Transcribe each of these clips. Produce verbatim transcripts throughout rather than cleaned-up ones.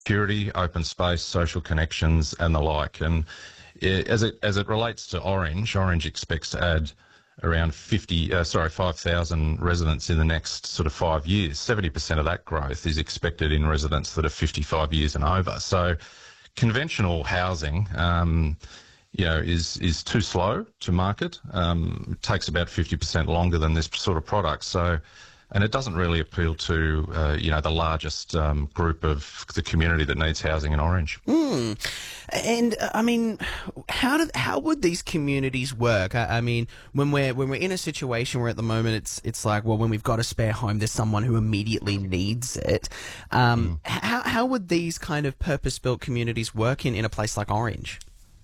security, open space, social connections, and the like. And eh, as it as it relates to Orange, Orange expects to add around fifty, uh, sorry, five thousand residents in the next sort of five years. seventy percent of that growth is expected in residents that are fifty-five years and over. So conventional housing, um, you know, is is too slow to market. Um, it takes about fifty percent longer than this sort of product. So, and it doesn't really appeal to, uh, you know, the largest um, group of the community that needs housing in Orange. Mm. And uh, I mean, how do how would these communities work? I, I mean, when we're when we're in a situation where at the moment it's it's like, well, when we've got a spare home, there's someone who immediately needs it. Um, mm. How how would these kind of purpose built communities work in, in a place like Orange?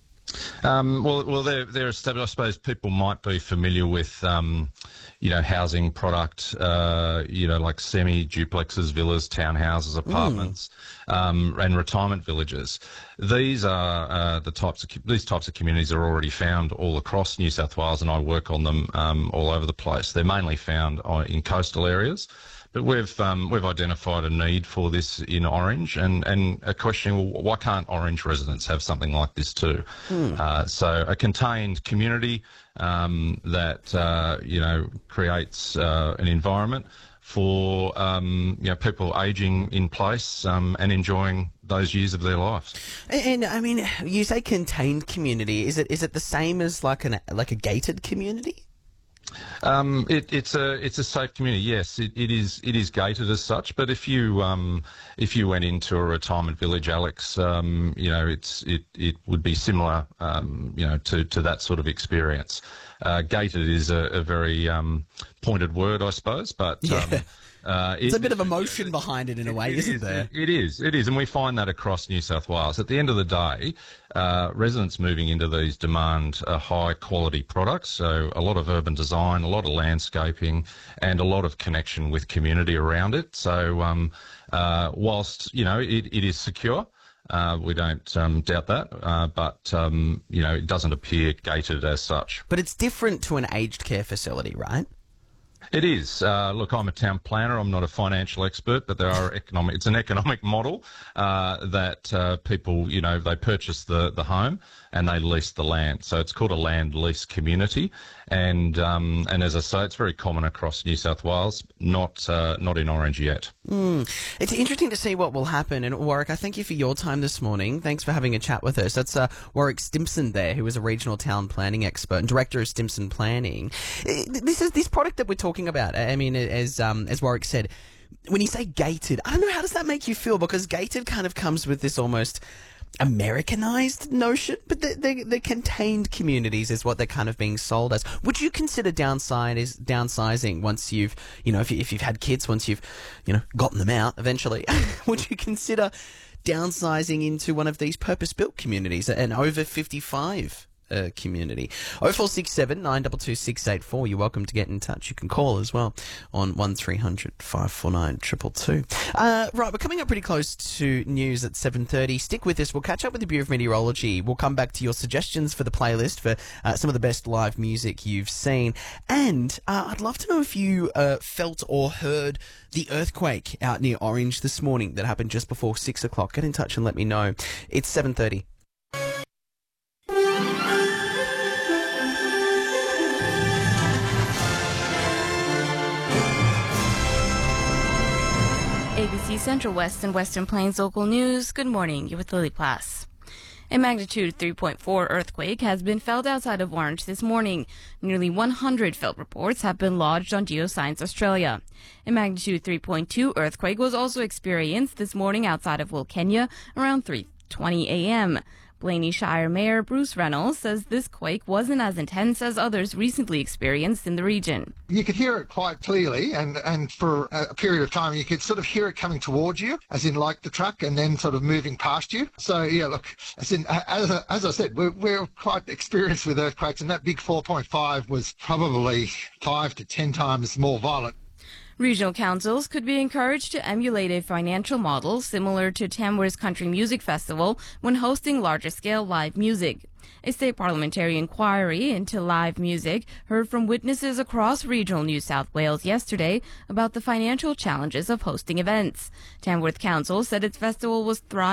Um, well, well, they're, they're established. I suppose people might be familiar with, um, you know, housing product, uh, you know, like semi-duplexes, villas, townhouses, apartments, mm. um, and retirement villages. These are uh, the types of these types of communities are already found all across New South Wales, and I work on them um, all over the place. They're mainly found in coastal areas. But we've um, we've identified a need for this in Orange, and, and a question: well, why can't Orange residents have something like this too? Hmm. Uh, so a contained community um, that uh, you know creates uh, an environment for um, you know people ageing in place um, and enjoying those years of their lives. And, and I mean, you say contained community. Is it is it the same as like an like a gated community? Um, it, it's a it's a safe community. Yes, it, it is it is gated as such. But if you um, if you went into a retirement village, Alex, um, you know it's it, it would be similar, um, you know, to, to that sort of experience. Uh, gated is a, a very um, pointed word, I suppose, but. Yeah. Um, Uh, There's it, a bit of emotion behind it in a way, it isn't is, there? It is, it is, and we find that across New South Wales. At the end of the day, uh, residents moving into these demand uh, high-quality products, so a lot of urban design, a lot of landscaping, and a lot of connection with community around it. So um, uh, whilst, you know, it, it is secure, Uh, we don't um, doubt that, uh, but, um, you know, it doesn't appear gated as such. But it's different to an aged care facility, right? It is. Uh, look, I'm a town planner. I'm not a financial expert, but there are economic. It's an economic model uh, that uh, people, you know, they purchase the the home and they lease the land. So it's called a land lease community, and um, and as I say, it's very common across New South Wales. Not uh, not in Orange yet. Mm. It's interesting to see what will happen. And Warwick, I thank you for your time this morning. Thanks for having a chat with us. That's uh, Warwick Stimson there, who is a regional town planning expert and director of Stimson Planning. This is this product that we're talking about. I mean, as um, as Warwick said, when you say gated, I don't know, how does that make you feel? Because gated kind of comes with this almost Americanized notion, but the, the, the contained communities is what they're kind of being sold as. Would you consider downside is downsizing once you've, you know, if, you, if you've had kids, once you've, you know, gotten them out eventually? Would you consider downsizing into one of these purpose-built communities, an over fifty-five Uh, community? oh four six seven, nine two two, six eight four. You're welcome to get in touch. You can call as well on one three hundred, five four nine, two two two. Uh, right, we're coming up pretty close to news at seven thirty. Stick with us. We'll catch up with the Bureau of Meteorology. We'll come back to your suggestions for the playlist for uh, some of the best live music you've seen. And uh, I'd love to know if you uh, felt or heard the earthquake out near Orange this morning that happened just before six o'clock. Get in touch and let me know. It's seven thirty. A B C Central West and Western Plains local news. Good morning. You're with Lily Plass. A magnitude three point four earthquake has been felt outside of Orange this morning. Nearly one hundred felt reports have been lodged on Geoscience Australia. A magnitude three point two earthquake was also experienced this morning outside of Wilkenya around three twenty a.m. Blaney Shire Mayor Bruce Reynolds says this quake wasn't as intense as others recently experienced in the region. You could hear it quite clearly, and, and for a period of time you could sort of hear it coming towards you, as in like the truck, and then sort of moving past you. So yeah, look, as in as, as I said, we're, we're quite experienced with earthquakes, and that big four point five was probably five to ten times more violent. Regional councils could be encouraged to emulate a financial model similar to Tamworth's Country Music Festival when hosting larger-scale live music. A state parliamentary inquiry into live music heard from witnesses across regional New South Wales yesterday about the financial challenges of hosting events. Tamworth Council said its festival was thriving